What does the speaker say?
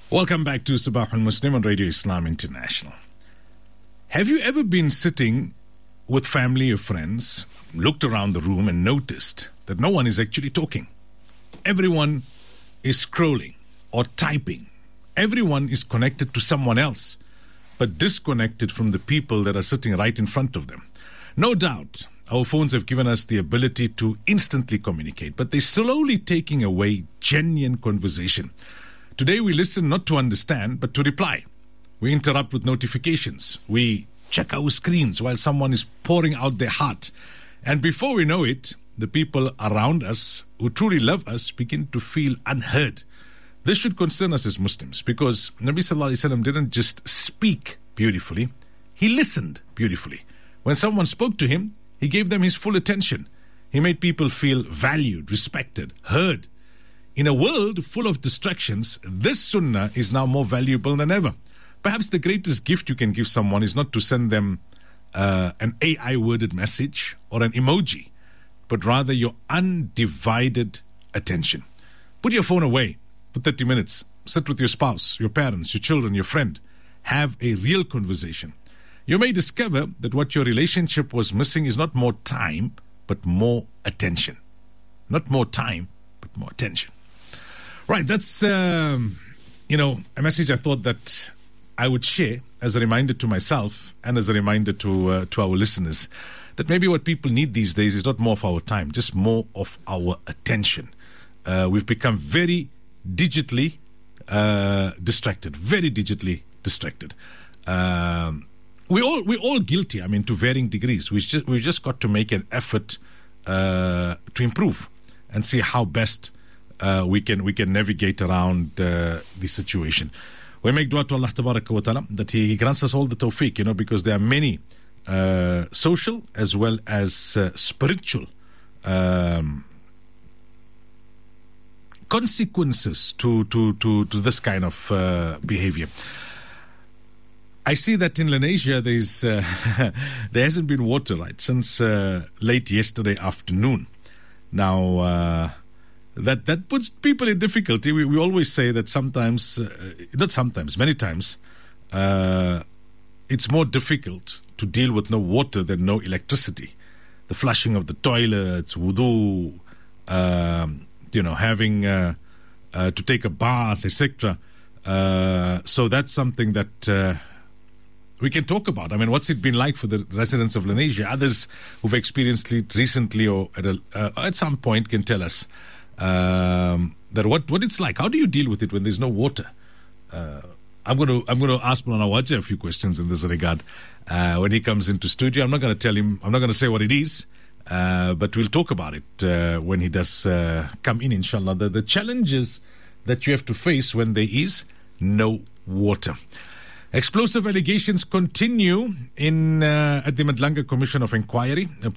Welcome back to Sabah al-Muslim on Radio Islam International. Have you ever been sitting with family or friends, looked around the room and noticed that no one is actually talking? Everyone is scrolling or typing. Everyone is connected to someone else, but disconnected from the people that are sitting right in front of them. No doubt, our phones have given us the ability to instantly communicate, but they're slowly taking away genuine conversation. Today we listen not to understand, but to reply. We interrupt with notifications. We check our screens while someone is pouring out their heart. And before we know it, the people around us who truly love us begin to feel unheard. This should concern us as Muslims, because Nabi Sallallahu Alaihi Wasallam didn't just speak beautifully, he listened beautifully. When someone spoke to him, he gave them his full attention. He made people feel valued, respected, heard. In a world full of distractions, this sunnah is now more valuable than ever. Perhaps the greatest gift you can give someone is not to send them an AI-worded message or an emoji, but rather your undivided attention. Put your phone away for 30 minutes. Sit with your spouse, your parents, your children, your friend. Have a real conversation. You may discover that what your relationship was missing is not more time, but more attention. Not more time, but more attention. Right, that's, a message I thought that I would share as a reminder to myself and as a reminder to our listeners that maybe what people need these days is not more of our time, just more of our attention. We've become very digitally distracted, very digitally distracted. We're all guilty, to varying degrees. We've just got to make an effort to improve and see how best we can navigate around the situation. We make dua to Allah Tabaraka wa Ta'ala that He grants us all the tawfiq, because there are many social as well as spiritual consequences to this kind of behavior. I see that in Lenasia there hasn't been water since late yesterday afternoon. Now that puts people in difficulty. We always say that many times, it's more difficult to deal with no water than no electricity. The flushing of the toilets, wudu, having to take a bath, etc. So that's something that we can talk about. What's it been like for the residents of Lenasia? Others who've experienced it recently or at some point can tell us that what it's like. How do you deal with it when there's no water? I'm going to ask Mulana Wajah a few questions in this regard when he comes into studio. I'm not going to tell him. I'm not going to say what it is, but we'll talk about it when he does come in, inshallah. The challenges that you have to face when there is no water. Explosive allegations continue at the Madlanga Commission of Inquiry.